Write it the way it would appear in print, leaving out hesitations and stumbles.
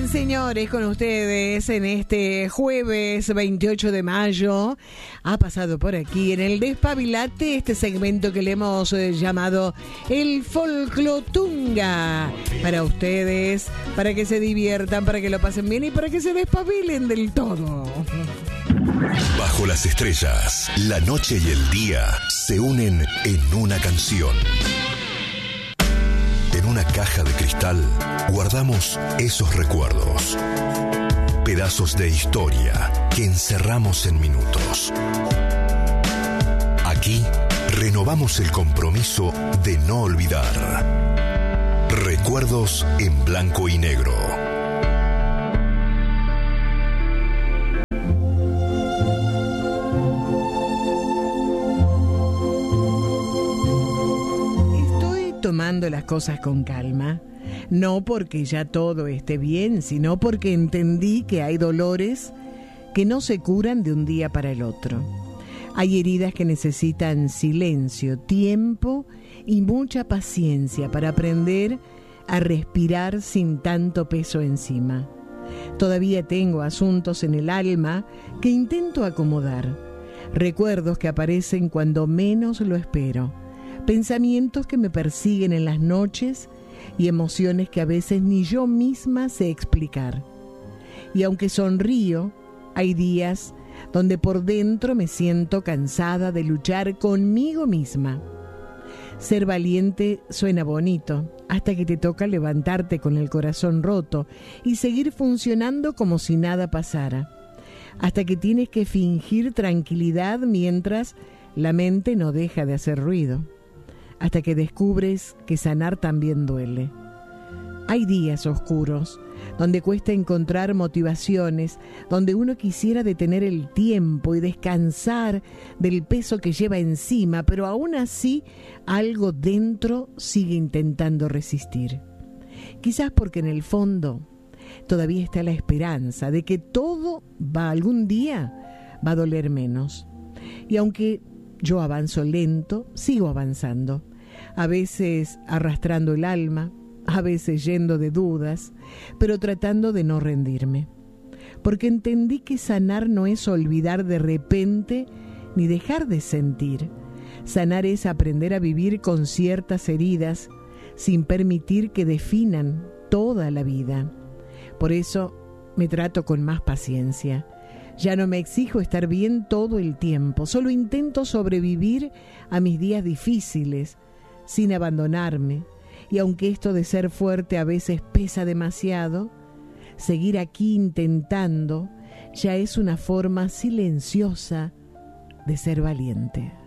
señores, con ustedes en este jueves 28 de mayo. Ha pasado por aquí en el Despabilate este segmento que le hemos llamado el Folclotunga. Para ustedes, para que se diviertan, para que lo pasen bien y para que se despabilen del todo. Bajo las estrellas, la noche y el día se unen en una canción. En una caja de cristal guardamos esos recuerdos, pedazos de historia que encerramos en minutos. Aquí renovamos el compromiso de no olvidar. Recuerdos en blanco y negro. Tomando las cosas con calma, no porque ya todo esté bien, sino porque entendí que hay dolores que no se curan de un día para el otro. Hay heridas que necesitan silencio, tiempo y mucha paciencia para aprender a respirar sin tanto peso encima. Todavía tengo asuntos en el alma que intento acomodar, recuerdos que aparecen cuando menos lo espero, pensamientos que me persiguen en las noches y emociones que a veces ni yo misma sé explicar. Y aunque sonrío, hay días donde por dentro me siento cansada de luchar conmigo misma. Ser valiente suena bonito, hasta que te toca levantarte con el corazón roto y seguir funcionando como si nada pasara. Hasta que tienes que fingir tranquilidad mientras la mente no deja de hacer ruido. Hasta que descubres que sanar también duele. Hay días oscuros, donde cuesta encontrar motivaciones, donde uno quisiera detener el tiempo y descansar del peso que lleva encima, pero aún así algo dentro sigue intentando resistir. Quizás porque en el fondo todavía está la esperanza de que todo algún día va a doler menos. Y aunque yo avanzo lento, sigo avanzando. A veces arrastrando el alma, a veces yendo de dudas, pero tratando de no rendirme. Porque entendí que sanar no es olvidar de repente ni dejar de sentir. Sanar es aprender a vivir con ciertas heridas sin permitir que definan toda la vida. Por eso me trato con más paciencia. Ya no me exijo estar bien todo el tiempo, solo intento sobrevivir a mis días difíciles, sin abandonarme, y aunque esto de ser fuerte a veces pesa demasiado, seguir aquí intentando ya es una forma silenciosa de ser valiente.